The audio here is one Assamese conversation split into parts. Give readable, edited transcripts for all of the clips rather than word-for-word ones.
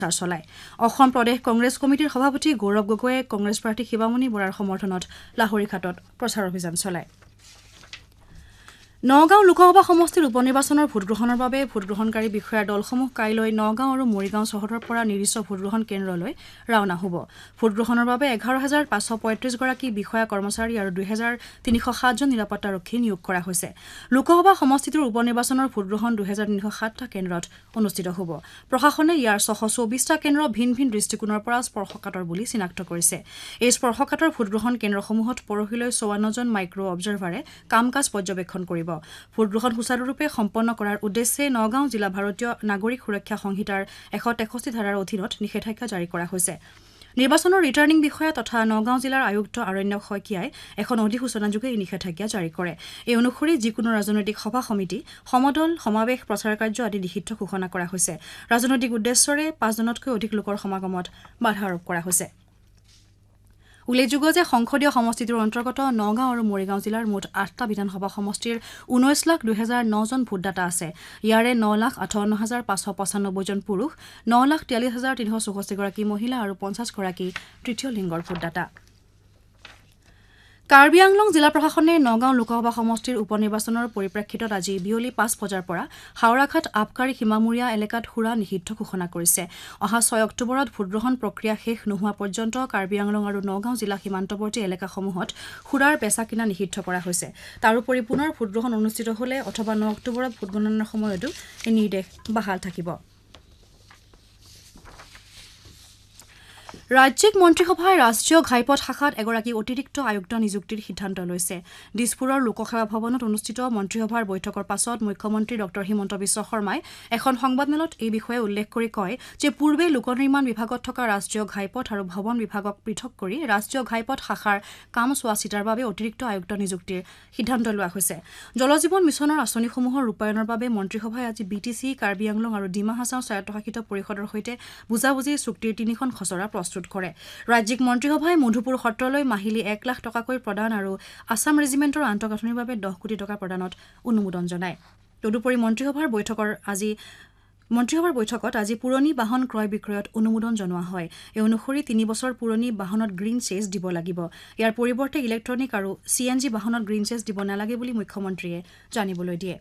চলায় অসম প্ৰদেশ কংগ্ৰেছ কমিটিৰ সভাপতি গৌৰৱ গগৈয়ে কংগ্ৰেছ প্ৰাৰ্থী শিৱামণি বৰাৰ সমৰ্থনত লাহৰীঘাটত প্ৰচাৰ অভিযান চলায় নগাঁও লোকসভা সমষ্টিৰ উপনিৰ্বাচনৰ ভোটগ্ৰহণৰ বাবে ভোটগ্ৰহণকাৰী বিষয়াৰ দলসমূহ কাইলৈ নগাঁও আৰু মৰিগাঁও চহৰৰ পৰা নিৰ্দিষ্ট ভোটগ্ৰহণ কেন্দ্ৰলৈ ৰাওনা হ'ব ভোটগ্ৰহণৰ বাবে 11,535 গৰাকী বিষয়া কৰ্মচাৰী আৰু 2,307 জন নিৰাপত্তাৰক্ষী নিয়োগ কৰা হৈছে লোকসভা সমষ্টিটোৰ উপনিৰ্বাচনৰ ভোটগ্ৰহণ 2,307টা কেন্দ্ৰত অনুষ্ঠিত হ'ব প্ৰশাসনে ইয়াৰ 624টা কেন্দ্ৰ ভিন ভিন দৃষ্টিকোণৰ পৰা স্পৰ্শকাতৰ বুলি চিনাক্ত কৰিছে এই স্পৰ্শকাতৰ ভোটগ্ৰহণ কেন্দ্ৰসমূহত পৰহিলৈ 54 জন মাইক্ৰ অবজাৰভাৰে কাম-কাজ পৰ্যবেক্ষণ কৰিব ভোটগ্ৰহণ সুচাৰুৰূপে সম্পন্ন কৰাৰ উদ্দেশ্যে নগাঁও জিলা ভাৰতীয় নাগৰিক সুৰক্ষা সংহিতাৰ 163 ধাৰাৰ অধীনত নিষেধাজ্ঞা জাৰি কৰা হৈছে নিৰ্বাচনৰ ৰিটাৰ্নিং বিষয়া তথা নগাঁও জিলাৰ আয়ুক্ত আৰণ্যক শইকীয়াই এখন অধিসূচনাযোগে এই নিষেধাজ্ঞা জাৰি কৰে এই অনুসৰি যিকোনো ৰাজনৈতিক সভা সমিতি সমদল সমাৱেশ প্ৰচাৰ কাৰ্য আদি নিষিদ্ধ ঘোষণা কৰা হৈছে ৰাজনৈতিক উদ্দেশ্যৰে 5 জনতকৈ অধিক লোকৰ সমাগমত বাধা আৰোপ কৰা হৈছে উল্লেখযোগ্য যে সংসদীয় সমষ্টিটোৰ অন্তৰ্গত নগাঁও আৰু মৰিগাঁও জিলাৰ মুঠ 8টা বিধানসভা সমষ্টিৰ 19,02,009 জন ভোটদাতা আছে ইয়াৰে 9,58,595 জন পুৰুষ 9,43,364 গৰাকী মহিলা আৰু 50 গৰাকী তৃতীয় লিংগৰ ভোটদাতা কাৰ্বি আংলং জিলা প্ৰশাসনে নগাঁও লোকসভা সমষ্টিৰ উপনিৰ্বাচনৰ পৰিপ্ৰেক্ষিতত আজি বিয়লি 5 বজাৰ পৰা হাওৰাঘাট আবকাৰী সীমামূৰীয়া এলেকাত সুৰা নিষিদ্ধ ঘোষণা কৰিছে অহা 6 অক্টোবৰত ভোটগ্ৰহণ প্ৰক্ৰিয়া শেষ নোহোৱা পৰ্যন্ত কাৰ্বি আংলং আৰু নগাঁও জিলা সীমান্তৱৰ্তী এলেকাসমূহত সুৰাৰ বেচা কিনা নিষিদ্ধ কৰা হৈছে তাৰোপৰি পুনৰ ভোটগ্ৰহণ অনুষ্ঠিত হ'লে অথবা 9 অক্টোবৰত ভোটগণনাৰ সময়তো এই নিৰ্দেশ বাহাল থাকিব ৰাজ্যিক মন্ত্ৰীসভাই ৰাষ্ট্ৰীয় ঘাইপথ শাখাত এগৰাকী অতিৰিক্ত আয়ুক্ত নিযুক্তিৰ সিদ্ধান্ত লৈছে দিছপুৰৰ লোকসেৱা ভৱনত অনুষ্ঠিত মন্ত্ৰীসভাৰ বৈঠকৰ পাছত মুখ্যমন্ত্ৰী ডক্টৰ হিমন্ত বিশ্ব শৰ্মাই এখন সংবাদমেলত এই বিষয়ে উল্লেখ কৰি কয় যে পূৰ্বে লোক নিৰ্মাণ বিভাগত থকা ৰাষ্ট্ৰীয় ঘাইপথ আৰু ভৱন বিভাগক পৃথক কৰি ৰাষ্ট্ৰীয় ঘাইপথ শাখাৰ কাম চোৱা চিতাৰ বাবে অতিৰিক্ত আয়ুক্ত নিযুক্তিৰ সিদ্ধান্ত লোৱা হৈছে জলজীৱন মিছনৰ আঁচনিসমূহৰ ৰূপায়ণৰ বাবে মন্ত্ৰীসভাই আজি বিটিচি কাৰ্বি আংলং আৰু ডিমা হাছাও স্বায়ত্তশাসিত পৰিষদৰ সৈতে বুজাবুজি চুক্তিৰ 3খন খচৰা প্ৰস্তুত কৰে ৰাজ্যিক মন্ত্ৰীসভাই মধুপুৰ সত্ৰলৈ মাহিলী 1 লাখ টকাকৈ প্ৰদান আৰু আছাম ৰেজিমেণ্টৰ আন্তঃগাঁথনিৰ বাবে 10 কোটি টকা প্ৰদানত অনুমোদন জনায় তদুপৰি মন্ত্ৰীসভাৰ বৈঠকত আজি পুৰণি বাহন ক্ৰয় বিক্ৰয়ত অনুমোদন জনোৱা হয় এই অনুসৰি 3 বছৰ পুৰণি বাহনত গ্ৰীণ চেজ দিব লাগিব ইয়াৰ পৰিৱৰ্তে ইলেক্ট্ৰনিক আৰু CNG বাহনত গ্ৰীণ চেজ দিব নালাগে বুলি মুখ্যমন্ত্ৰীয়ে জানিবলৈ দিয়ে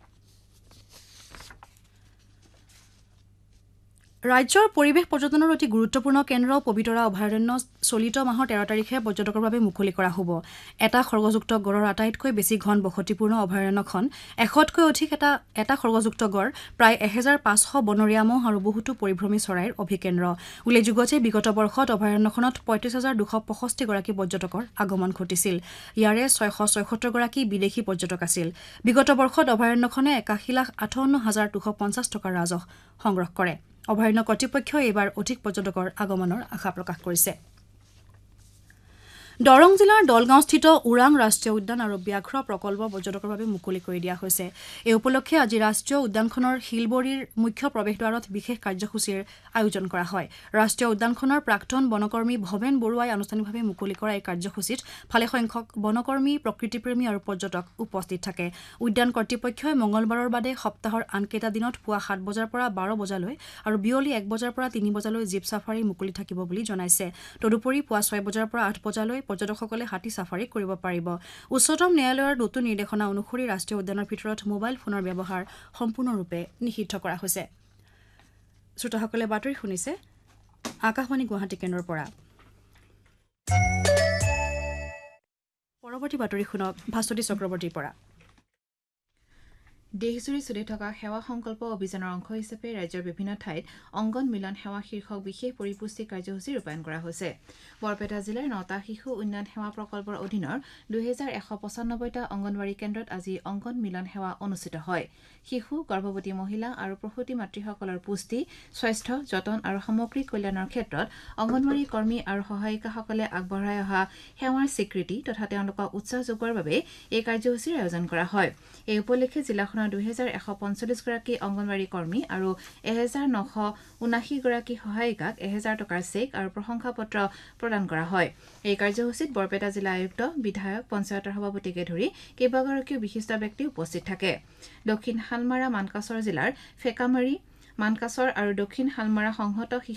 ৰাজ্যৰ পৰিৱেশ পৰ্যটনৰ অতি গুৰুত্বপূৰ্ণ কেন্দ্ৰ পবিতৰা অভয়াৰণ্য চলিত মাহৰ 13 তাৰিখে পৰ্যটকৰ বাবে মুকলি কৰা হ'ব এটা খৰ্গযুক্ত গড়ৰ আটাইতকৈ বেছি ঘন বসতিপূৰ্ণ অভয়াৰণ্যখন 100তকৈ অধিক এটা খৰ্গযুক্ত গড় প্ৰায় 1,500 বনৰীয়া মহ আৰু বহুতো পৰিভ্ৰমী চৰাইৰ অভিকেন্দ্ৰ উল্লেখযোগ্য যে বিগত বৰ্ষত অভয়াৰণ্যখনত 35,265 গৰাকী পৰ্যটকৰ আগমন ঘটিছিল ইয়াৰে 676 গৰাকী বিদেশী পৰ্যটক আছিল বিগত বৰ্ষত অভয়াৰণ্যখনে 81,58,250 টকাৰ ৰাজহ সংগ্ৰহ কৰে অভয়াৰণ্য কৰ্তৃপক্ষই এইবাৰ অধিক পৰ্যটকৰ আগমনৰ আশা প্ৰকাশ কৰিছে দৰং জিলাৰ দলগাঁওস্থিত ওৰাং ৰাষ্ট্ৰীয় উদ্যান আৰু ব্যাঘ্ৰ প্ৰকল্প পৰ্যটকৰ বাবে মুকলি কৰি দিয়া হৈছে এই উপলক্ষে আজি ৰাষ্ট্ৰীয় উদ্যানখনৰ শিলবৰীৰ মুখ্য প্ৰৱেশদ্বাৰত বিশেষ কাৰ্যসূচীৰ আয়োজন কৰা হয় ৰাষ্ট্ৰীয় উদ্যানখনৰ প্ৰাক্তন বনকৰ্মী ভৱেন বৰুৱাই আনুষ্ঠানিকভাৱে মুকলি কৰা এই কাৰ্যসূচীত ভালেসংখ্যক বনকৰ্মী প্ৰকৃতিপ্ৰেমী আৰু পৰ্যটক উপস্থিত থাকে উদ্যান কৰ্তৃপক্ষই মঙলবাৰৰ বাদে সপ্তাহৰ আনকেইটা দিনত পুৱা 7 বজাৰ পৰা 12 বজালৈ আৰু বিয়লি 1 বজাৰ পৰা 3 বজালৈ জীপ সাফাৰী মুকলি থাকিব বুলি জনাইছে তদুপৰি পুৱা 6 বজাৰ পৰা 8 বজালৈ পৰ্যটকসকলে হাতী সাফাৰী কৰিব পাৰিব উচ্চতম ন্যায়ালয়ৰ নতুন নিৰ্দেশনা অনুসৰি ৰাষ্ট্ৰীয় উদ্যানৰ ভিতৰত মোবাইল ফোনৰ ব্যৱহাৰ সম্পূৰ্ণৰূপে নিষিদ্ধ কৰা হৈছে শ্ৰোতাসকলে বাতৰি শুনিছে আকাশবাণী গুৱাহাটী কেন্দ্ৰৰ পৰা পৰৱৰ্তী বাতৰি শুনক ভাস্বতী চক্ৰৱৰ্তীৰ পৰা দেশজুৰি চলি থকা সেৱা সংকল্প অভিযানৰ অংশ হিচাপে ৰাজ্যৰ বিভিন্ন ঠাইত অংগন মিলন সেৱা শীৰ্ষক বিশেষ পৰিপুষ্টি কাৰ্যসূচী ৰূপায়ণ কৰা হৈছে বৰপেটা জিলাৰ 9টা শিশু উন্নয়ন সেৱা প্ৰকল্পৰ অধীনৰ 2,195টা অংগনৱাড়ী কেন্দ্ৰত আজি অংগন মিলন সেৱা অনুষ্ঠিত হয় শিশু গৰ্ভৱতী মহিলা আৰু প্ৰসূতি মাতৃসকলৰ পুষ্টি স্বাস্থ্য যতন আৰু সামগ্ৰিক কল্যাণৰ ক্ষেত্ৰত অংগনৱাড়ী কৰ্মী আৰু সহায়িকাসকলে আগবঢ়াই অহা সেৱাৰ স্বীকৃতি তথা তেওঁলোকক উৎসাহ যোগোৱাৰ বাবে এই কাৰ্যসূচীৰ আয়োজন কৰা হয় এই উপলক্ষে জিলাখনৰ 2,145 গৰাকী অংগনৱাড়ী কৰ্মী আৰু 1,979 গৰাকী সহায়িকাক 1,000 টকাৰ চেক আৰু প্ৰশংসা পত্ৰ প্ৰদান কৰা হয় এই কাৰ্যসূচীত বৰপেটা জিলা আয়ুক্ত বিধায়ক পঞ্চায়তৰ সভাপতিকে ধৰি কেইবাগৰাকীও বিশিষ্ট ব্যক্তি উপস্থিত থাকে দক্ষিণ হালমাৰা মানকাছৰ জিলাৰ ফেকামাৰী মানকাছৰ আৰু দক্ষিণ শালমৰা সংহত